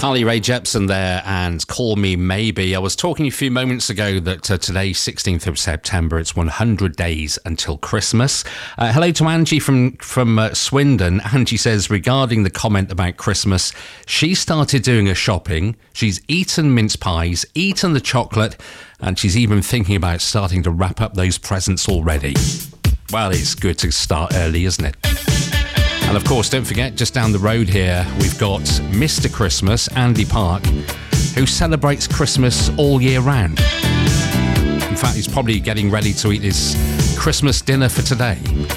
Carly Rae Jepsen there and Call Me Maybe. I was talking a few moments ago that today, 16th of September, it's 100 days until Christmas. Hello to Angie from Swindon. Angie says, regarding the comment about Christmas, she started doing her shopping. She's eaten mince pies, eaten the chocolate, and she's even thinking about starting to wrap up those presents already. Well, it's good to start early, isn't it? And of course, don't forget, just down the road here, we've got Mr. Christmas, Andy Park, who celebrates Christmas all year round. In fact, he's probably getting ready to eat his Christmas dinner for today.